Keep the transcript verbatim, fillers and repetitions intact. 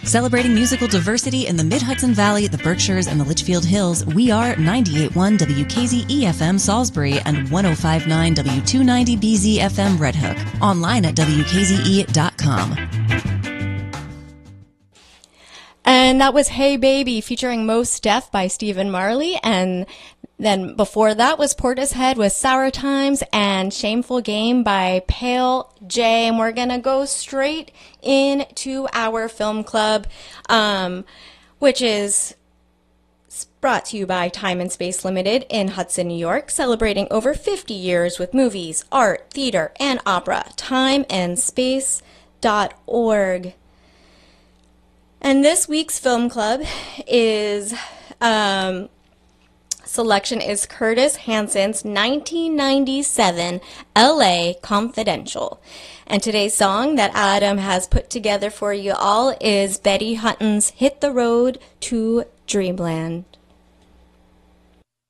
Celebrating musical diversity in the Mid-Hudson Valley, the Berkshires, and the Litchfield Hills, we are ninety-eight point one W K Z E F M Salisbury and one oh five point nine W two ninety B Z F M Red Hook. Online at W K Z E dot com. And that was Hey Baby featuring Mos Def by Stephen Marley. And then before that was Portishead with Sour Times and Shameful Game by Pale J. And we're going to go straight into our film club, um, which is brought to you by Time and Space Limited in Hudson, New York, celebrating over fifty years with movies, art, theater, and opera. time and space dot org. And this week's film club is, um, selection is Curtis Hanson's nineteen ninety-seven L A Confidential. And today's song that Adam has put together for you all is Betty Hutton's Hit the Road to Dreamland.